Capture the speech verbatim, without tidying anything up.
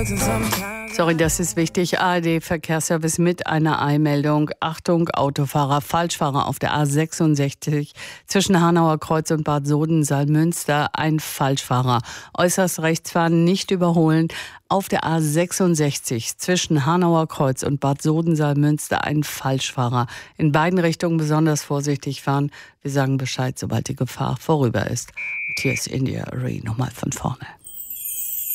Sorry, das ist wichtig. A R D-Verkehrsservice mit einer Eilmeldung. Achtung, Autofahrer, Falschfahrer auf der A sechsundsechzig zwischen Hanauer Kreuz und Bad Soden-Salmünster. Ein Falschfahrer. Äußerst rechts fahren, nicht überholen. Auf der A sechsundsechzig zwischen Hanauer Kreuz und Bad Soden-Salmünster ein Falschfahrer. In beiden Richtungen besonders vorsichtig fahren. Wir sagen Bescheid, sobald die Gefahr vorüber ist. Und hier ist India Arie nochmal von vorne.